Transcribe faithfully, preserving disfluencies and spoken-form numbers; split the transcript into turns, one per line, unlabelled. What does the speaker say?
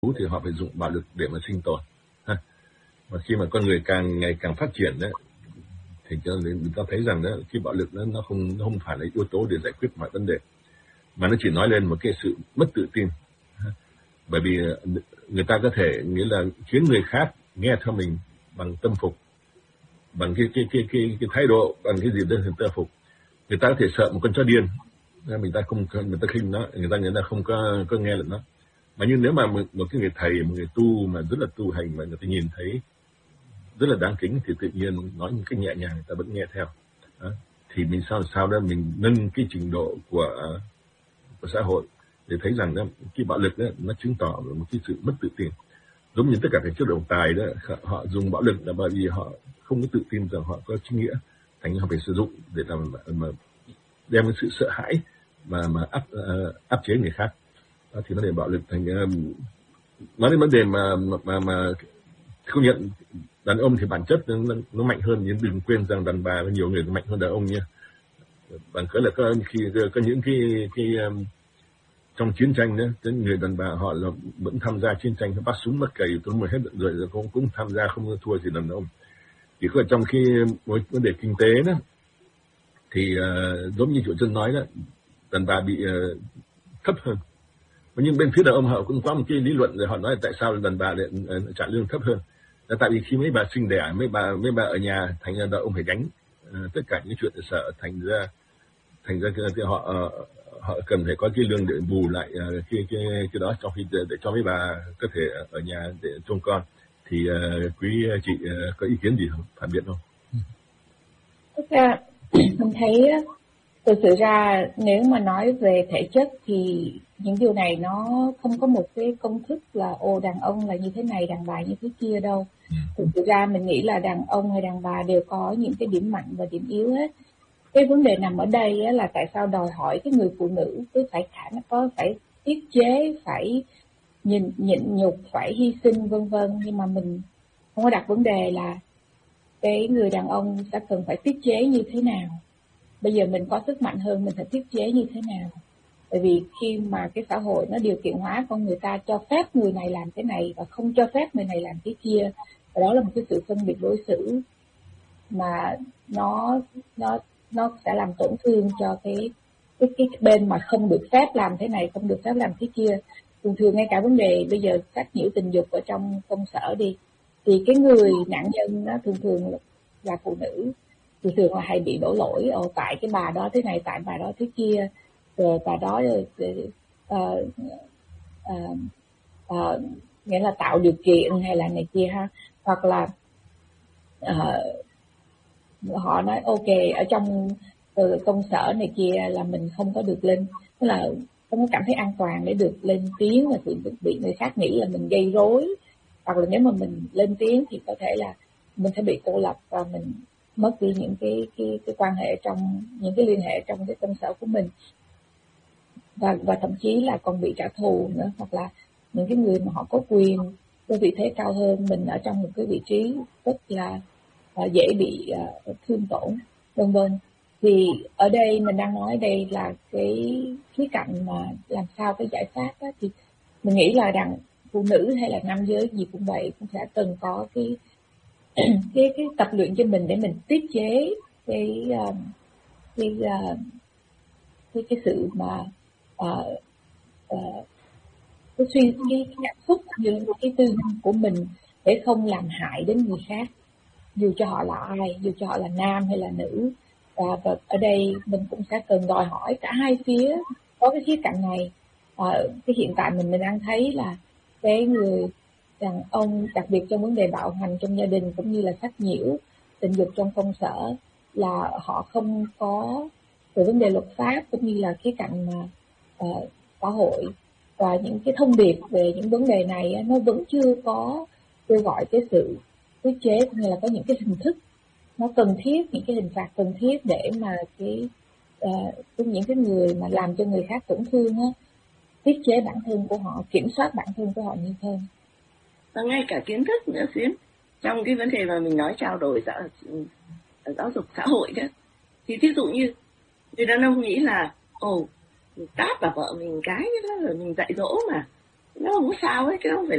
phú thì họ phải dùng bạo lực để mà sinh tồn. Ha. Và khi mà con người càng ngày càng phát triển đấy, thì cho nên người ta thấy rằng đó, cái bạo lực đó, nó không nó không phải là yếu tố để giải quyết mọi vấn đề, mà nó chỉ nói lên một cái sự mất tự tin. Bởi vì người ta có thể nghĩa là khiến người khác nghe theo mình bằng tâm phục, bằng cái cái cái cái, cái thái độ, bằng cái gì đó người ta phục. Người ta có thể sợ một con chó điên, người ta không người ta khinh nó, người ta người ta không có có nghe được nó. Mà nhưng nếu mà một, một cái người thầy, một người tu mà rất là tu hành mà người ta nhìn thấy rất là đáng kính thì tự nhiên nói một cách nhẹ nhàng người ta vẫn nghe theo. Đó. Thì mình sao sao đó mình nâng cái trình độ của của xã hội để thấy rằng đó, cái bạo lực đó, nó chứng tỏ một cái sự mất tự tin. Giống như tất cả các chế độ độc tài đó, họ dùng bạo lực là bởi vì họ không có tự tin rằng họ có chính nghĩa, thành ra họ phải sử dụng để làm mà đem cái sự sợ hãi mà mà áp uh, áp chế người khác. Đó, thì vấn đề bạo lực thành uh, nói đến vấn đề mà mà mà, mà không nhận đàn ông thì bản chất nó, nó mạnh hơn, nhưng đừng quên rằng đàn bà có nhiều người mạnh hơn đàn ông nha. Bằng cớ là có khi có những cái cái um, trong chiến tranh đó, cái người đàn bà họ là vẫn tham gia chiến tranh, bắt súng bắt cày tôi mới hết rồi, rồi cũng cũng tham gia không thua gì đàn ông. Chỉ có trong khi với vấn đề kinh tế đó thì uh, giống như chủ trương nói đó, đàn bà bị uh, thấp hơn. Nhưng bên phía đàn ông họ cũng có một cái lý luận rồi, họ nói tại sao đàn bà lại uh, trả lương thấp hơn. Là tại vì khi mấy bà sinh đẻ, mấy bà mấy bà ở nhà, thành ra đàn ông phải gánh uh, tất cả những chuyện sợ, thành ra thành ra cái, họ uh, họ cần phải có cái lương để bù lại uh, cái cái cái đó, trong khi để, để cho mấy bà có thể ở nhà để trông con. Thì uh, quý chị uh, có ý kiến gì không, phản biện không?
Thực ra mình thấy thực sự ra nếu mà nói về thể chất thì những điều này nó không có một cái công thức là ô đàn ông là như thế này, đàn bà như thế kia đâu. Thực sự ra mình nghĩ là đàn ông hay đàn bà đều có những cái điểm mạnh và điểm yếu hết. Cái vấn đề nằm ở đây á, là tại sao đòi hỏi cái người phụ nữ cứ phải khả năng có phải tiết chế, phải nhìn nhịn nhục, phải hy sinh vân vân, nhưng mà mình không có đặt vấn đề là cái người đàn ông sẽ cần phải tiết chế như thế nào. Bây giờ mình có sức mạnh hơn, mình phải tiết chế như thế nào? Bởi vì khi mà cái xã hội nó điều kiện hóa con người ta, cho phép người này làm cái này và không cho phép người này làm cái kia, và đó là một cái sự phân biệt đối xử mà nó nó nó sẽ làm tổn thương cho cái cái cái bên mà không được phép làm thế này, không được phép làm thế kia. Thường thường ngay cả vấn đề bây giờ sách nhiễu tình dục ở trong công sở đi, thì cái người nạn nhân đó thường thường là phụ nữ, thường thường là hay bị đổ lỗi ở tại cái bà đó thế này, tại bà đó thế kia, rồi bà đó uh, uh, uh, nghĩa là tạo điều kiện hay là này kia ha, hoặc là uh, họ nói ok ở trong công sở này kia là mình không có được lên, tức là không có cảm thấy an toàn để được lên tiếng, và sự bị người khác nghĩ là mình gây rối, hoặc là nếu mà mình lên tiếng thì có thể là mình sẽ bị cô lập và mình mất đi những cái cái cái quan hệ trong những cái liên hệ trong cái công sở của mình, và và thậm chí là còn bị trả thù nữa, hoặc là những cái người mà họ có quyền, có vị thế cao hơn mình ở trong một cái vị trí rất là uh, dễ bị uh, thương tổn vân vân. Thì ở đây mình đang nói đây là cái khía cạnh mà làm sao cái giải pháp đó, thì mình nghĩ là đàn phụ nữ hay là nam giới gì cũng vậy, cũng sẽ cần có cái cái cái tập luyện cho mình để mình tiết chế cái uh, cái, uh, cái cái sự mà uh, uh, cái suy cái cảm xúc như cái tư duy của mình để không làm hại đến người khác, dù cho họ là ai, dù cho họ là nam hay là nữ. Và, và ở đây mình cũng sẽ cần đòi hỏi cả hai phía có cái khía cạnh này. À, cái hiện tại mình mình đang thấy là cái người đàn ông, đặc biệt trong vấn đề bạo hành trong gia đình cũng như là sách nhiễu tình dục trong công sở, là họ không có về vấn đề luật pháp cũng như là khía cạnh mà uh, xã hội và những cái thông điệp về những vấn đề này nó vẫn chưa có kêu gọi cái sự tiết chế, cũng như là có những cái hình thức nó cần thiết, những cái hình phạt cần thiết để mà cái uh, những cái người mà làm cho người khác tổn thương á, tiết chế bản thân của họ, kiểm soát bản thân của họ như hơn.
Và ngay cả kiến thức nữa Xuyến, trong cái vấn đề mà mình nói trao đổi giáo, giáo dục xã hội đó, thì thí dụ như người đàn ông nghĩ là ồ, tát vào vợ mình cái đó rồi mình dạy dỗ mà nó không có sao ấy, cái đó không phải